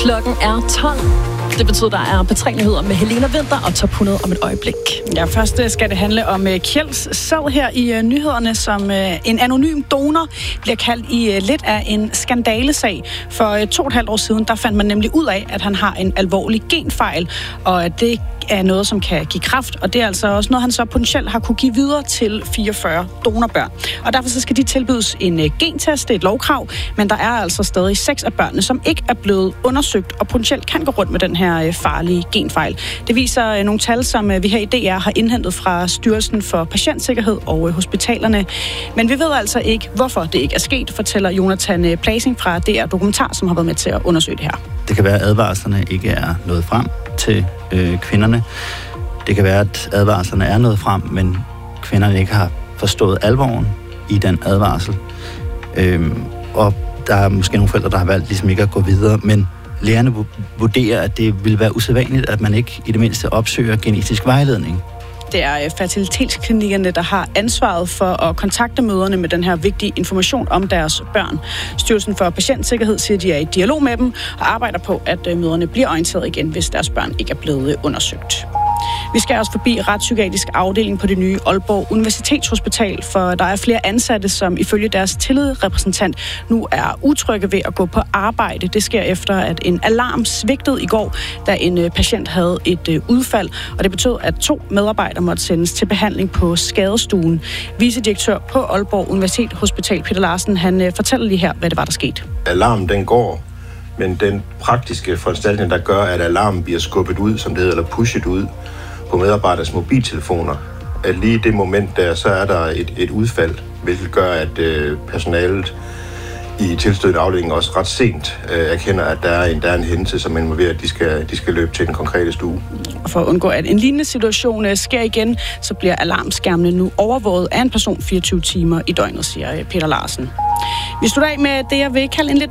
Klokken er 12. Det betyder, der er P3-nyheder med Helena Winther og Top 100 om et øjeblik. Ja, først skal det handle om Kjelds sag her i nyhederne, som en anonym donor bliver kaldt i lidt af en skandalesag. For 2,5 år siden, der fandt man nemlig ud af, at han har en alvorlig genfejl, og at det er noget, som kan give kræft, og det er altså også noget, han så potentielt har kunne give videre til 44 donorbørn. Og derfor så skal de tilbydes en gentest, det er et lovkrav, men der er altså stadig 6 af børnene, som ikke er blevet undersøgt og potentielt kan gå rundt med den her farlige genfejl. Det viser nogle tal, som vi her i DR har indhentet fra Styrelsen for Patientsikkerhed og hospitalerne. Men vi ved altså ikke, hvorfor det ikke er sket, fortæller Jonathan Plasing fra DR Dokumentar, som har været med til at undersøge det her. Det kan være, at advarslerne ikke er nået frem til kvinderne. Det kan være, at advarslerne er nået frem, men kvinderne ikke har forstået alvoren i den advarsel. Og der er måske nogle forældre, der har valgt ligesom ikke at gå videre, men lægerne vurderer, at det vil være usædvanligt, at man ikke i det mindste opsøger genetisk vejledning. Det er fertilitetsklinikkerne, der har ansvaret for at kontakte mødrene med den her vigtige information om deres børn. Styrelsen for Patientsikkerhed siger, at de er i dialog med dem og arbejder på, at mødrene bliver orienteret igen, hvis deres børn ikke er blevet undersøgt. Vi skal også forbi retspsykiatrisk afdeling på det nye Aalborg Universitetshospital, for der er flere ansatte, som ifølge deres tillidsrepræsentant nu er utrygge ved at gå på arbejde. Det sker efter, at en alarm svigtede i går, da en patient havde et udfald, og det betød, at 2 medarbejdere måtte sendes til behandling på skadestuen. Vicedirektør på Aalborg Universitetshospital, Peter Larsen, han fortæller lige her, hvad det var, der skete. Alarmen den går, men den praktiske foranstaltning, der gør, at alarmen bliver skubbet ud, som det hedder, eller pushet ud på medarbejderes mobiltelefoner, at lige i det moment der, så er der et udfald, hvilket gør, at personalet i tilstødende afdelingen også ret sent erkender, at der er en hændelse, som involverer, at de skal løbe til den konkrete stue. Og for at undgå, at en lignende situation sker igen, så bliver alarmskærmene nu overvåget af en person 24 timer i døgnet, siger Peter Larsen. Vi slutter af med det, jeg vil kalde en lidt